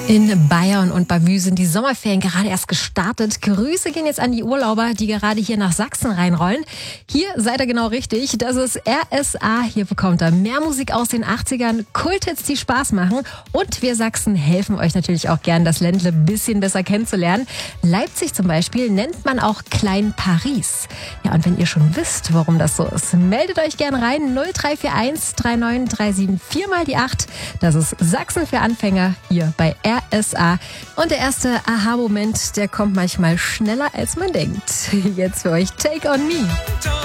In Bayern und Bavü sind die Sommerferien gerade erst gestartet. Grüße gehen jetzt an die Urlauber, die gerade hier nach Sachsen reinrollen. Hier seid ihr genau richtig. Das ist RSA. Hier bekommt ihr mehr Musik aus den 80ern, Kulthits, die Spaß machen. Und wir Sachsen helfen euch natürlich auch gern, das Ländle ein bisschen besser kennenzulernen. Leipzig zum Beispiel nennt man auch Klein Paris. Ja, und wenn ihr schon wisst, warum das so ist, meldet euch gern rein. 0341 3937 mal die 8. Das ist Sachsen für Anfänger hier bei RSA. Und der erste Aha-Moment, der kommt manchmal schneller als man denkt. Jetzt für euch Take on Me.